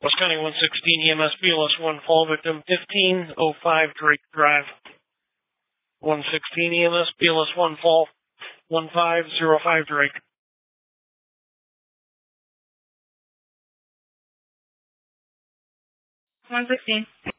West County 116 EMS BLS 1 fall victim 1505 Drake Drive. 116 EMS BLS 1 fall 1505 Drake. 116.